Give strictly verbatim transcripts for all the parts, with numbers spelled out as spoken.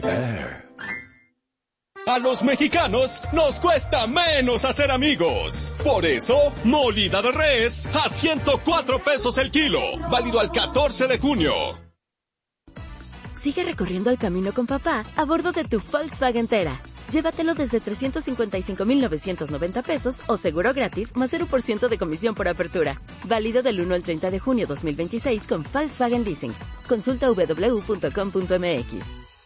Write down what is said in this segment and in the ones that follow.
Air. A los mexicanos nos cuesta menos hacer amigos. Por eso, molida de res a ciento cuatro pesos el kilo. Válido al catorce de junio. Sigue recorriendo el camino con papá a bordo de tu Volkswagen Tera. Llévatelo desde trescientos cincuenta y cinco mil novecientos noventa pesos o seguro gratis más cero por ciento de comisión por apertura. Válido del uno al treinta de junio dos mil veintiséis con Volkswagen Leasing. Consulta doble u doble u doble u punto com punto m x.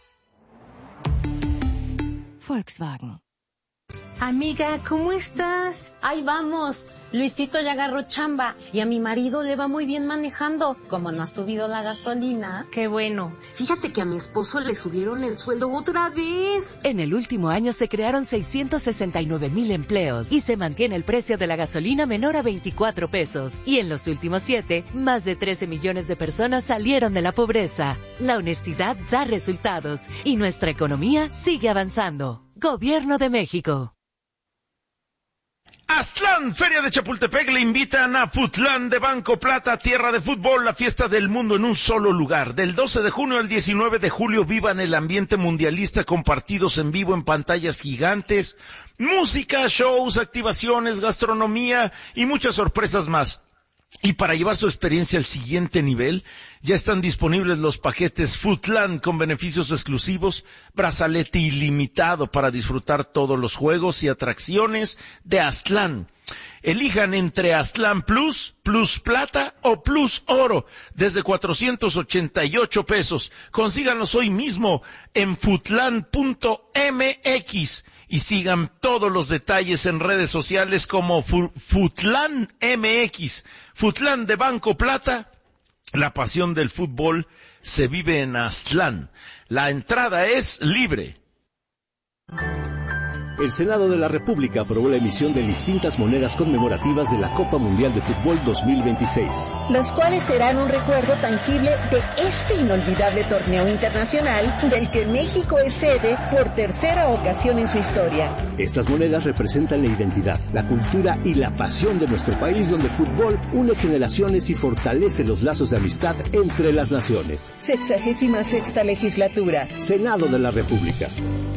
Volkswagen. Amiga, ¿cómo estás? Ahí vamos. Luisito ya agarró chamba y a mi marido le va muy bien manejando. Como no ha subido la gasolina. Qué bueno. Fíjate que a mi esposo le subieron el sueldo otra vez. En el último año se crearon seiscientos sesenta y nueve mil empleos y se mantiene el precio de la gasolina menor a veinticuatro pesos. Y en los últimos siete, más de trece millones de personas salieron de la pobreza. La honestidad da resultados y nuestra economía sigue avanzando. Gobierno de México. Aztlán, Feria de Chapultepec, le invitan a Futlán de Banco Plata, tierra de fútbol, la fiesta del mundo en un solo lugar. Del doce de junio al diecinueve de julio vivan el ambiente mundialista con partidos en vivo en pantallas gigantes, música, shows, activaciones, gastronomía y muchas sorpresas más. Y para llevar su experiencia al siguiente nivel, ya están disponibles los paquetes Futlán con beneficios exclusivos, brazalete ilimitado para disfrutar todos los juegos y atracciones de Aztlán. Elijan entre Aztlán Plus, Plus Plata o Plus Oro, desde cuatrocientos ochenta y ocho pesos. Consíganlos hoy mismo en futlán punto m x. Y sigan todos los detalles en redes sociales como Futlán M X. Futlán de Banco Plata, la pasión del fútbol se vive en Aztlán. La entrada es libre. El Senado de la República aprobó la emisión de distintas monedas conmemorativas de la Copa Mundial de Fútbol dos mil veintiséis. Las cuales serán un recuerdo tangible de este inolvidable torneo internacional del que México es sede por tercera ocasión en su historia. Estas monedas representan la identidad, la cultura y la pasión de nuestro país, donde el fútbol une generaciones y fortalece los lazos de amistad entre las naciones. Sexagésima sexta legislatura. Senado de la República.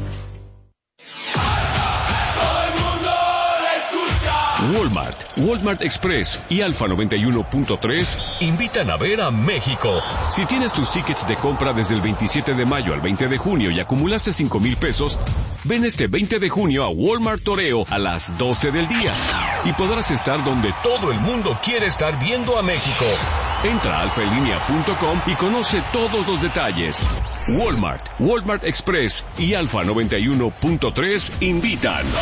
Walmart, Walmart Express y Alfa noventa y uno punto tres invitan a ver a México. Si tienes tus tickets de compra desde el veintisiete de mayo al veinte de junio y acumulaste cinco mil pesos, ven este veinte de junio a Walmart Toreo a las doce del día y podrás estar donde todo el mundo quiere estar viendo a México. Entra a alfa en línea punto com y conoce todos los detalles. Walmart, Walmart Express y Alfa noventa y uno punto tres invitan.